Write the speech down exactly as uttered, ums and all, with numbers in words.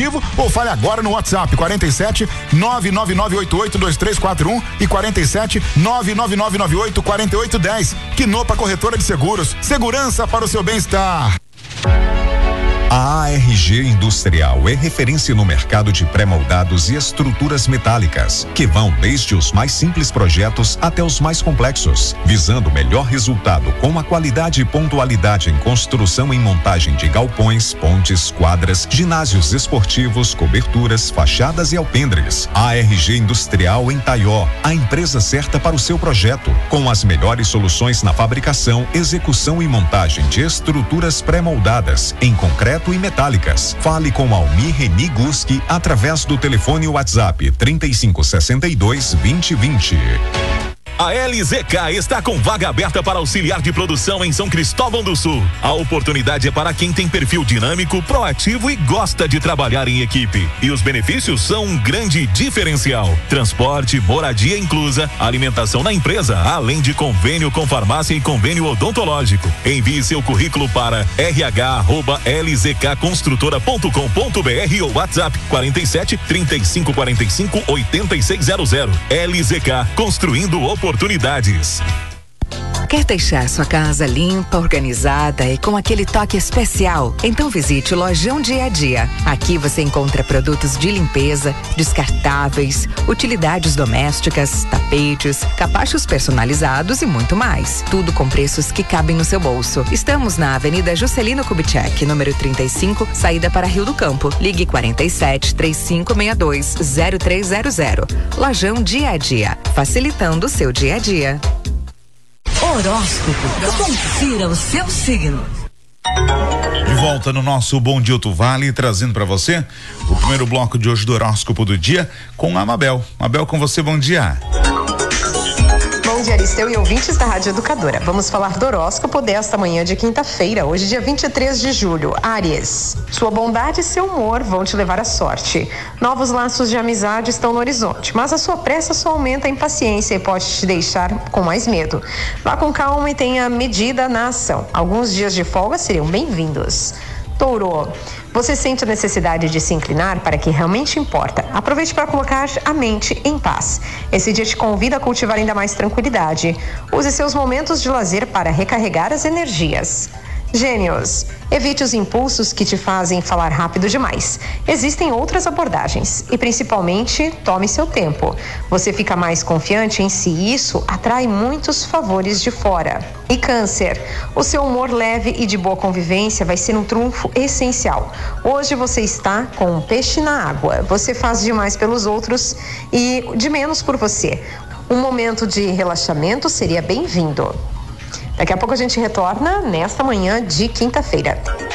ou fale agora no WhatsApp quarenta e sete, nove nove nove oito oito dois três quatro um e quarenta e sete, nove nove nove nove oito quatro oito um zero. Quinopa Corretora de Seguros, segurança para o seu bem-estar. A A R G Industrial é referência no mercado de pré-moldados e estruturas metálicas, que vão desde os mais simples projetos até os mais complexos, visando melhor resultado com a qualidade e pontualidade em construção e montagem de galpões, pontes, quadras, ginásios esportivos, coberturas, fachadas e alpendres. A R G Industrial em Taió, a empresa certa para o seu projeto, com as melhores soluções na fabricação, execução e montagem de estruturas pré-moldadas, em concreto e metálicas. Fale com Almir Reni Guski através do telefone WhatsApp trinta e cinco sessenta e dois vinte vinte. A L Z K está com vaga aberta para auxiliar de produção em São Cristóvão do Sul. A oportunidade é para quem tem perfil dinâmico, proativo e gosta de trabalhar em equipe. E os benefícios são um grande diferencial: transporte, moradia inclusa, alimentação na empresa, além de convênio com farmácia e convênio odontológico. Envie seu currículo para r h arroba l z k construtora ponto com ponto b r ou WhatsApp quarenta e sete, trinta e cinco quarenta e cinco, oitenta e seis zero zero. L Z K, construindo oportunidades. Oportunidades. Quer deixar sua casa limpa, organizada e com aquele toque especial? Então visite o Lojão Dia a Dia. Aqui você encontra produtos de limpeza, descartáveis, utilidades domésticas, tapetes, capachos personalizados e muito mais. Tudo com preços que cabem no seu bolso. Estamos na Avenida Juscelino Kubitschek, número trinta e cinco, saída para Rio do Campo. Ligue quarenta e sete, trinta e cinco sessenta e dois, zero três zero zero. Lojão Dia a Dia, facilitando o seu dia a dia. Horóscopo. Confira o seu signo. De volta no nosso Bom Dia Alto Vale, trazendo para você o primeiro bloco de hoje do horóscopo do dia com a Mabel. Mabel, com você, bom dia. Bom dia, Aristeu e ouvintes da Rádio Educadora. Vamos falar do horóscopo desta manhã de quinta-feira, hoje dia vinte e três de julho. Áries, sua bondade e seu humor vão te levar à sorte. Novos laços de amizade estão no horizonte, mas a sua pressa só aumenta a impaciência e pode te deixar com mais medo. Vá com calma e tenha medida na ação. Alguns dias de folga seriam bem-vindos. Touro, você sente a necessidade de se inclinar para o que realmente importa. Aproveite para colocar a mente em paz. Esse dia te convida a cultivar ainda mais tranquilidade. Use seus momentos de lazer para recarregar as energias. Gêmeos, evite os impulsos que te fazem falar rápido demais. Existem outras abordagens e, principalmente, tome seu tempo. Você fica mais confiante em si e isso atrai muitos favores de fora. E Câncer, o seu humor leve e de boa convivência vai ser um trunfo essencial. Hoje você está com um peixe na água. Você faz demais pelos outros e de menos por você. Um momento de relaxamento seria bem-vindo. Daqui a pouco a gente retorna nesta manhã de quinta-feira.